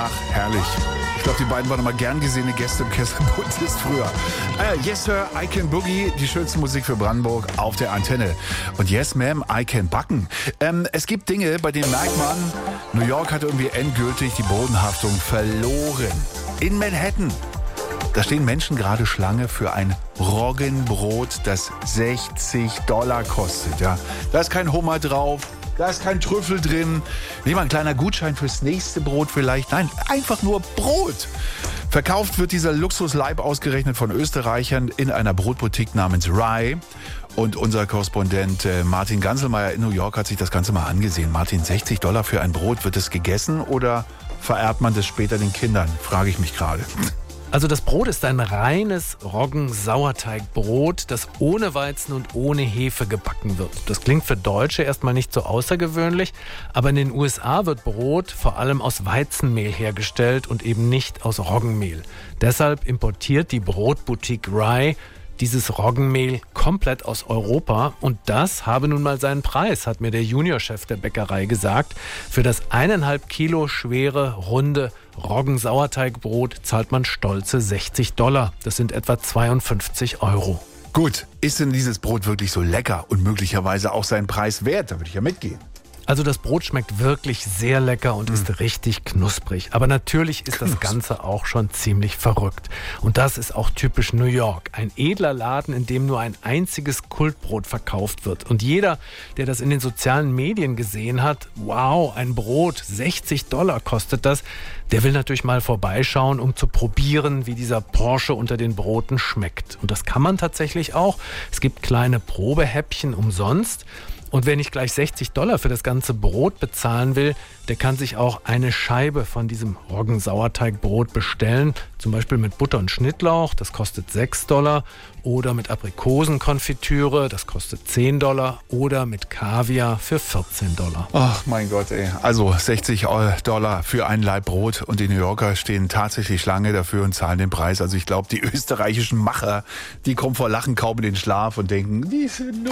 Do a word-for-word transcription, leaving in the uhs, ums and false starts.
Ach, herrlich. Ich glaube, die beiden waren immer gern gesehene Gäste im Kesselbund früher. Äh, yes, Sir, I Can Boogie, die schönste Musik für Brandenburg auf der Antenne. Und yes, Ma'am, I Can Backen. Ähm, es gibt Dinge, bei denen merkt man, New York hat irgendwie endgültig die Bodenhaftung verloren. In Manhattan. Da stehen Menschen gerade Schlange für ein Roggenbrot, das sechzig Dollar kostet. Ja, da ist kein Hummer drauf, da ist kein Trüffel drin. Nicht mal ein kleiner Gutschein fürs nächste Brot vielleicht. Nein, einfach nur Brot. Verkauft wird dieser Luxusleib ausgerechnet von Österreichern in einer Brotboutique namens Rye. Und unser Korrespondent äh, Martin Ganselmeier in New York hat sich das Ganze mal angesehen. Martin, sechzig Dollar für ein Brot, wird es gegessen oder vererbt man das später den Kindern? Frage ich mich gerade. Also das Brot ist ein reines Roggen-Sauerteigbrot, das ohne Weizen und ohne Hefe gebacken wird. Das klingt für Deutsche erstmal nicht so außergewöhnlich, aber in den U S A wird Brot vor allem aus Weizenmehl hergestellt und eben nicht aus Roggenmehl. Deshalb importiert die Brotboutique Rye dieses Roggenmehl komplett aus Europa und das habe nun mal seinen Preis, hat mir der Juniorchef der Bäckerei gesagt. Für das eineinhalb Kilo schwere, runde Roggensauerteigbrot zahlt man stolze sechzig Dollar. Das sind etwa zweiundfünfzig Euro. Gut, ist denn dieses Brot wirklich so lecker und möglicherweise auch seinen Preis wert? Da würde ich ja mitgehen. Also das Brot schmeckt wirklich sehr lecker und ist richtig knusprig. Aber natürlich ist das Ganze auch schon ziemlich verrückt. Und das ist auch typisch New York. Ein edler Laden, in dem nur ein einziges Kultbrot verkauft wird. Und jeder, der das in den sozialen Medien gesehen hat, wow, ein Brot, sechzig Dollar kostet das, der will natürlich mal vorbeischauen, um zu probieren, wie dieser Porsche unter den Broten schmeckt. Und das kann man tatsächlich auch. Es gibt kleine Probehäppchen umsonst. Und wer nicht gleich sechzig Dollar für das ganze Brot bezahlen will, der kann sich auch eine Scheibe von diesem Roggensauerteigbrot bestellen. Zum Beispiel mit Butter und Schnittlauch, das kostet sechs Dollar. Oder mit Aprikosenkonfitüre, das kostet zehn Dollar. Oder mit Kaviar für vierzehn Dollar. Ach mein Gott, ey. Also sechzig Dollar für ein Laib Brot. Und die New Yorker stehen tatsächlich Schlange dafür und zahlen den Preis. Also ich glaube, die österreichischen Macher, die kommen vor Lachen kaum in den Schlaf und denken, diese